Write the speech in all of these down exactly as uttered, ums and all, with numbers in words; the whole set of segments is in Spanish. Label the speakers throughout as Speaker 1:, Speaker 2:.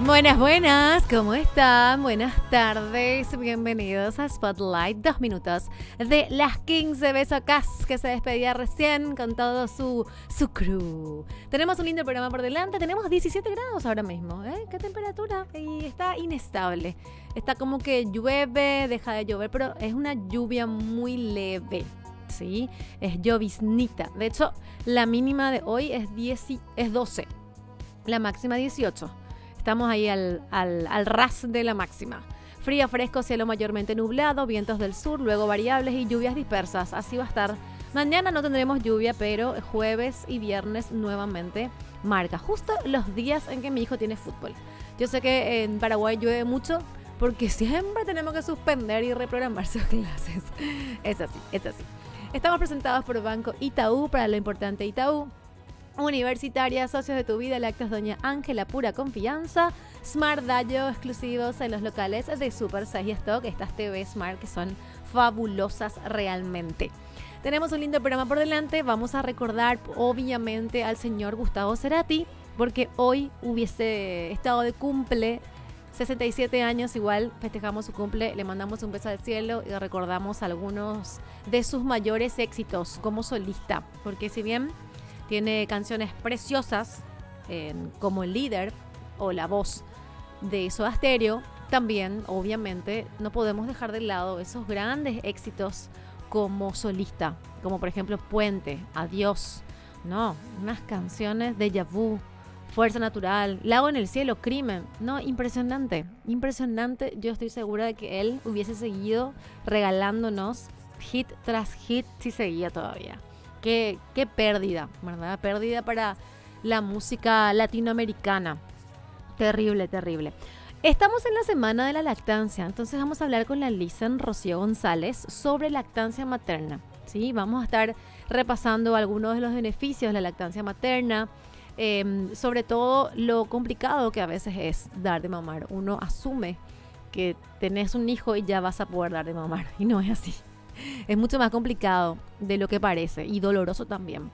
Speaker 1: Buenas, buenas, ¿cómo están? Buenas tardes, bienvenidos a Spotlight, dos minutos de las quince Besocas que se despedía recién con todo su, su crew. Tenemos un lindo programa por delante, tenemos diecisiete grados ahora mismo, ¿eh? ¿Qué temperatura? Y está inestable, está como que llueve, deja de llover, pero es una lluvia muy leve. Sí, es lloviznita. De hecho, la mínima de hoy es, diez, es doce, la máxima dieciocho. Estamos ahí al, al, al ras de la máxima. Frío, fresco, cielo mayormente nublado, vientos del sur, luego variables y lluvias dispersas. Así va a estar. Mañana no tendremos lluvia, pero jueves y viernes nuevamente marca. Justo los días en que mi hijo tiene fútbol. Yo sé que en Paraguay llueve mucho porque siempre tenemos que suspender y reprogramar sus clases. Es así, es así. Estamos presentados por Banco Itaú, para lo importante Itaú. Universitaria, socios de tu vida, Lácteos Doña Ángela, pura confianza. Smart Dayo, exclusivos en los locales de Super seis Stock. Estas T V Smart que son fabulosas realmente. Tenemos un lindo programa por delante. Vamos a recordar obviamente al señor Gustavo Cerati, porque hoy hubiese estado de cumple, sesenta y siete años, igual festejamos su cumple, le mandamos un beso al cielo y recordamos algunos de sus mayores éxitos como solista, porque si bien tiene canciones preciosas eh, como El Líder o La Voz de Soda Stereo, también obviamente no podemos dejar de lado esos grandes éxitos como solista, como por ejemplo Puente, Adiós, no, unas canciones de Déjà Vu, Fuerza Natural, Lago en el Cielo, Crimen, no, impresionante, impresionante. Yo estoy segura de que él hubiese seguido regalándonos hit tras hit si seguía todavía. Qué, qué pérdida, ¿verdad? Pérdida para la música latinoamericana. Terrible, terrible. Estamos en la semana de la lactancia, entonces vamos a hablar con la Lisen Rocío González sobre lactancia materna. ¿Sí? Vamos a estar repasando algunos de los beneficios de la lactancia materna, eh, sobre todo lo complicado que a veces es dar de mamar. Uno asume que tenés un hijo y ya vas a poder dar de mamar, y no es así. Es mucho más complicado de lo que parece y doloroso también.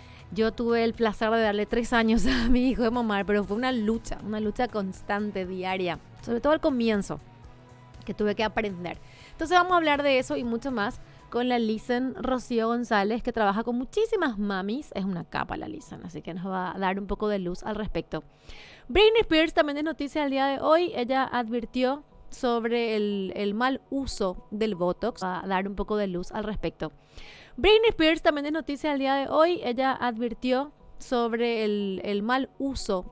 Speaker 1: Yo tuve el placer de darle tres años a mi hijo de mamar, pero fue una lucha, una lucha constante, diaria, sobre todo al comienzo, que tuve que aprender. Entonces vamos a hablar de eso y mucho más con la Lisen Rocío González, que trabaja con muchísimas mamis. Es una capa la Lisen, así que nos va a dar un poco de luz al respecto. Britney Spears también es noticia del día de hoy. Ella advirtió sobre el, el mal uso del Botox, a dar un poco de luz al respecto. Britney Spears también es noticia del día de hoy. Ella advirtió sobre el, el mal uso